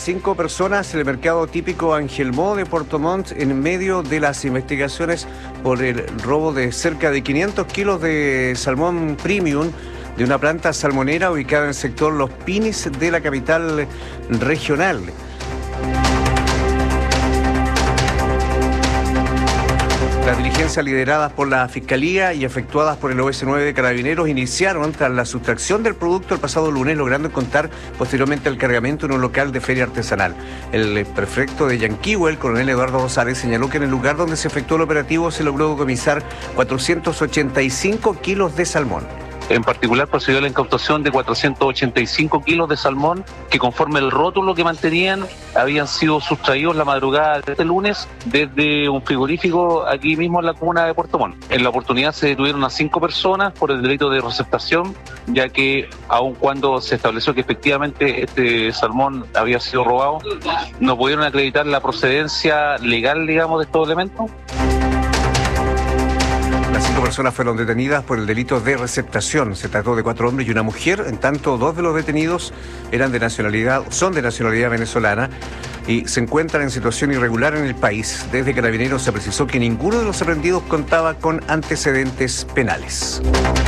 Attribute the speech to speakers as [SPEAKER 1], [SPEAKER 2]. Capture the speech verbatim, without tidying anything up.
[SPEAKER 1] cinco personas en el mercado típico Angelmó de Puerto Montt en medio de las investigaciones por el robo de cerca de quinientos kilos de salmón premium de una planta salmonera ubicada en el sector Los Pinis de la capital regional. Las diligencias lideradas por la Fiscalía y efectuadas por el O S nueve de Carabineros iniciaron tras la sustracción del producto el pasado lunes, logrando encontrar posteriormente el cargamento en un local de feria artesanal. El prefecto de Yanquihue, el coronel Eduardo Rosales, señaló que en el lugar donde se efectuó el operativo se logró decomisar cuatrocientos ochenta y cinco kilos de salmón.
[SPEAKER 2] En particular procedió a la incautación de cuatrocientos ochenta y cinco kilos de salmón que, conforme el rótulo que mantenían, habían sido sustraídos la madrugada de este lunes desde un frigorífico aquí mismo en la comuna de Puerto Montt. En la oportunidad se detuvieron a cinco personas por el delito de receptación, ya que aun cuando se estableció que efectivamente este salmón había sido robado, no pudieron acreditar la procedencia legal, digamos, de estos elementos.
[SPEAKER 1] Las cinco personas fueron detenidas por el delito de receptación. Se trató de cuatro hombres y una mujer. En tanto, dos de los detenidos eran de nacionalidad, son de nacionalidad venezolana y se encuentran en situación irregular en el país. Desde Carabineros se precisó que ninguno de los aprendidos contaba con antecedentes penales.